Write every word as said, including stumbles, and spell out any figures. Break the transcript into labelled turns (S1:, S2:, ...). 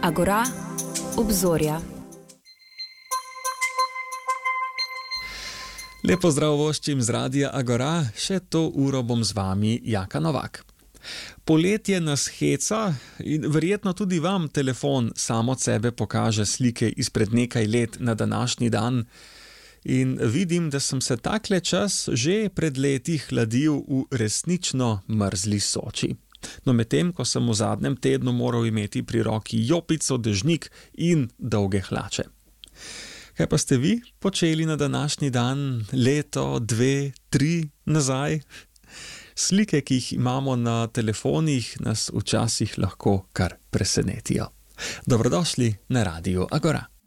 S1: Agora, obzorja.
S2: Lepo zdrav voščim z Radia Agora, še to uro bom z vami Jaka Novak. Poletje nas heca in verjetno tudi vam telefon sam od sebe pokaže slike izpred nekaj let na današnji dan. In vidim, da sem se takle čas že pred leti hladil v resnično mrzli Soči. No, medtem, ko sem v zadnjem tednu moral imeti pri roki jopico, dežnik in dolge hlače. Kaj pa ste vi počeli na današnji dan, leto, dve, tri nazaj? Slike, ki jih imamo na telefonih, nas včasih lahko kar presenetijo. Dobrodošli na Radiu Agora.